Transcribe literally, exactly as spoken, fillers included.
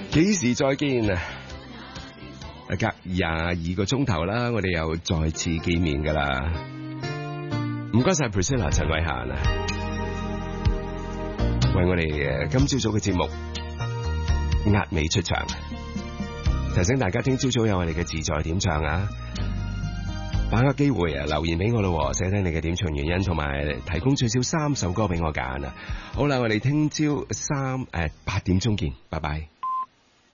幾時再見啊？隔廿二個鐘頭啦，我哋又再次見面噶啦。唔該晒 Priscilla 陳慧嫻啊，為我哋今朝早嘅節目壓尾出場。提醒大家聽朝早有我哋嘅自在點唱啊，把握機會啊，留言俾我咯，寫低你嘅點唱原因，同埋提供最少三首歌俾我揀啊。好啦，我哋聽朝三誒八點鐘見，拜拜。